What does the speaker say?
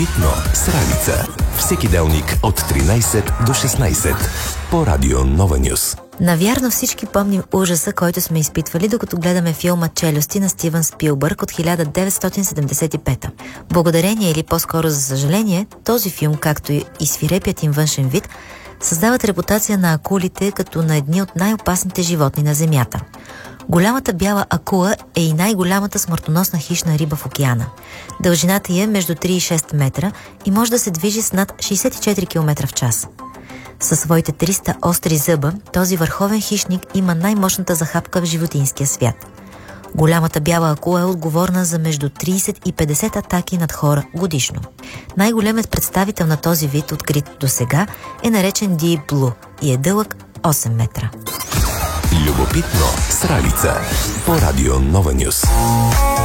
Любопитно с Ралица. Всеки делник от 13 до 16 по Радио Нова Нюс. Навярно всички помним ужаса, който сме изпитвали, докато гледаме филма «Челюсти» на Стивън Спилбърг от 1975. Благодарение или по-скоро за съжаление, този филм, както и свирепият им външен вид, създават репутация на акулите като на едни от най-опасните животни на Земята. Голямата бяла акула е и най-голямата смъртоносна хищна риба в океана. Дължината й е между 3 и 6 метра и може да се движи с над 64 км в час. Със своите 300 остри зъба, този върховен хищник има най-мощната захапка в животинския свят. Голямата бяла акула е отговорна за между 30 и 50 атаки над хора годишно. Най-големият представител на този вид, открит до сега, е наречен Deep Blue и е дълъг 8 метра. Любопитно с Ралица по Радио Нова Нюс.